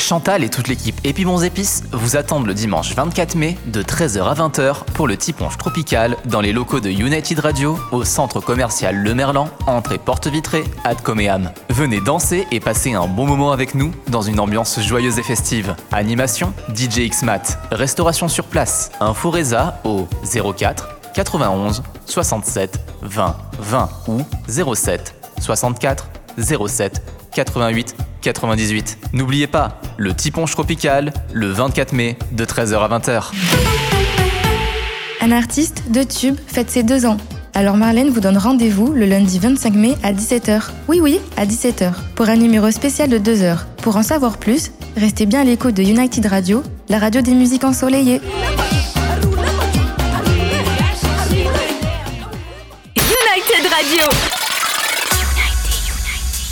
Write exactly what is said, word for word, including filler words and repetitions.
Chantal et toute l'équipe Épi Bons Épices vous attendent le dimanche vingt-quatre mai de treize heures à vingt heures pour le Tiponche Tropical dans les locaux de United Radio au centre commercial Le Merlan, entrée porte vitrée, Ad Coméam. Venez danser et passer un bon moment avec nous dans une ambiance joyeuse et festive. Animation, D J X-Mat, restauration sur place, info résa au zéro quatre quatre-vingt-onze soixante-sept vingt vingt ou zéro sept soixante-quatre zéro sept quatre-vingt-huit quatre-vingt-dix-huit. N'oubliez pas, le Tiponche Tropical, le vingt-quatre mai, de treize heures à vingt heures. Un artiste, deux tubes, fête ses deux ans. Alors Marlène vous donne rendez-vous le lundi vingt-cinq mai à dix-sept heures. Oui, oui, à dix-sept heures, pour un numéro spécial de deux heures. Pour en savoir plus, restez bien à l'écoute de United Radio, la radio des musiques ensoleillées.